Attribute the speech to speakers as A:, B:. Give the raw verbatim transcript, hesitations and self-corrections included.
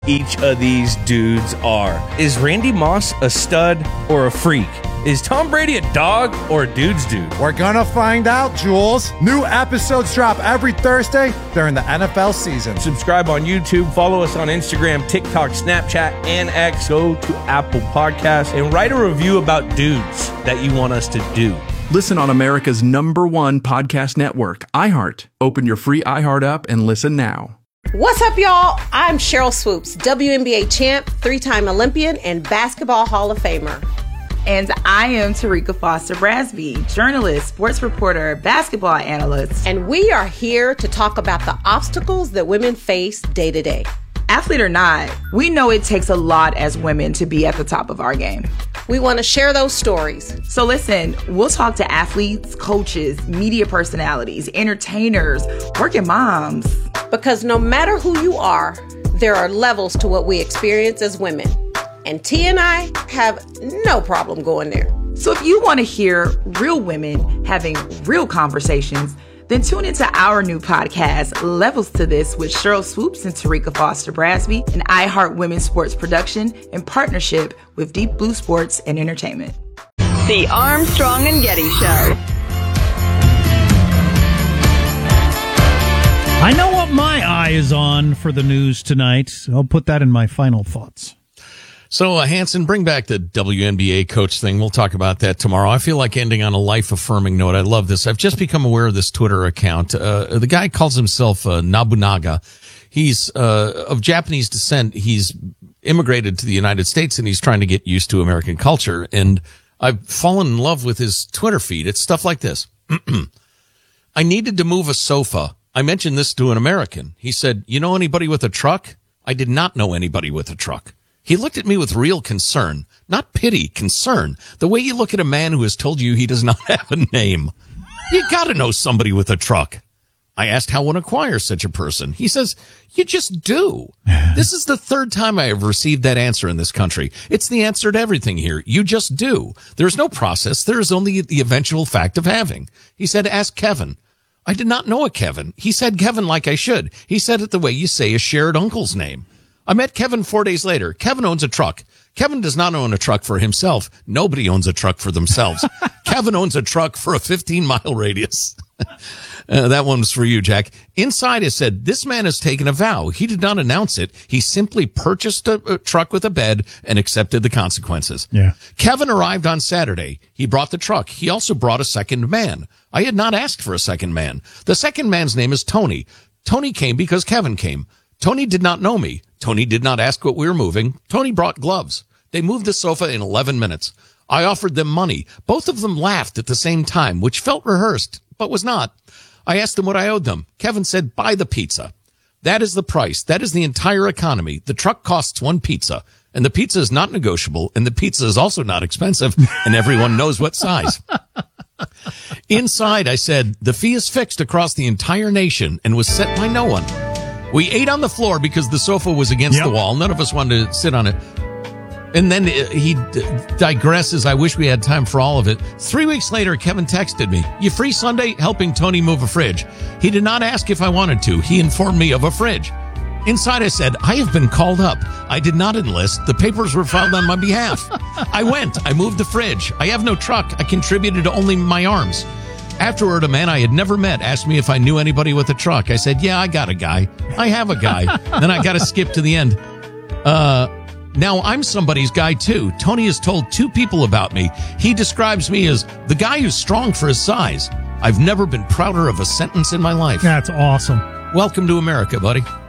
A: each of these dudes are. Is Randy Moss a stud or a freak? Is Tom Brady a dog or a dude's dude?
B: We're gonna find out, Jules. New episodes drop every Thursday during the N F L season.
A: Subscribe on YouTube, follow us on Instagram, TikTok, Snapchat, and X. Go to Apple Podcasts and write a review about dudes that you want us to do.
C: Listen on America's number one podcast network, iHeart. Open your free iHeart app and listen now.
D: What's up, y'all? I'm Cheryl Swoops, W N B A champ, three-time Olympian, and Basketball Hall of Famer.
E: And I am Tarika Foster Brasby, journalist, sports reporter, basketball analyst.
D: And we are here to talk about the obstacles that women face day to day.
E: Athlete or not, we know it takes a lot as women to be at the top of our game.
D: We want to share those stories.
E: So listen, we'll talk to athletes, coaches, media personalities, entertainers, working moms.
D: Because no matter who you are, there are levels to what we experience as women. And T and I have no problem going there.
E: So if you want to hear real women having real conversations, then tune into our new podcast, Levels to This, with Cheryl Swoops and Tarika Foster Brasby, an iHeart Women's Sports production in partnership with Deep Blue Sports and Entertainment.
F: The Armstrong and Getty Show.
G: I know what my eye is on for the news tonight. I'll put that in my final thoughts.
H: So, uh, Hanson, bring back the W N B A coach thing. We'll talk about that tomorrow. I feel like ending on a life-affirming note. I love this. I've just become aware of this Twitter account. Uh, the guy calls himself uh, Nobunaga. He's uh, of Japanese descent. He's immigrated to the United States, and he's trying to get used to American culture. And I've fallen in love with his Twitter feed. It's stuff like this. I needed to move a sofa. I mentioned this to an American. He said, "You know anybody with a truck?" I did not know anybody with a truck. He looked at me with real concern, not pity, concern. The way you look at a man who has told you he does not have a name. You got to know somebody with a truck. I asked how one acquires such a person. He says, you just do. This is the third time I have received that answer in this country. It's the answer to everything here. You just do. There's no process. There is only the eventual fact of having. He said, ask Kevin. I did not know a Kevin. He said Kevin like I should. He said it the way you say a shared uncle's name. I met Kevin four days later. Kevin owns a truck. Kevin does not own a truck for himself. Nobody owns a truck for themselves. Kevin owns a truck for a fifteen mile radius. uh, that one's for you, Jack. Inside it said, this man has taken a vow. He did not announce it. He simply purchased a, a truck with a bed and accepted the consequences.
G: Yeah.
H: Kevin arrived on Saturday. He brought the truck. He also brought a second man. I had not asked for a second man. The second man's name is Tony. Tony came because Kevin came. Tony did not know me. Tony did not ask what we were moving. Tony brought gloves. They moved the sofa in eleven minutes. I offered them money. Both of them laughed at the same time, which felt rehearsed, but was not. I asked them what I owed them. Kevin said, buy the pizza. That is the price. That is the entire economy. The truck costs one pizza, and the pizza is not negotiable, and the pizza is also not expensive, and everyone knows what size. Inside, I said, the fee is fixed across the entire nation and was set by no one. We ate on the floor because the sofa was against yep. the wall. None of us wanted to sit on it. And then he digresses. I wish we had time for all of it. Three weeks later, Kevin texted me, you free Sunday? Helping Tony move a fridge. He did not ask if I wanted to. He informed me of a fridge. Inside, I said, I have been called up. I did not enlist. The papers were filed on my behalf. I went. I moved the fridge. I have no truck. I contributed to only my arms. Afterward, a man I had never met asked me if I knew anybody with a truck. I said, yeah, I got a guy. I have a guy. Then I got to skip to the end. Uh, now I'm somebody's guy, too. Tony has told two people about me. He describes me as the guy who's strong for his size. I've never been prouder of a sentence in my life.
G: That's awesome.
H: Welcome to America, buddy.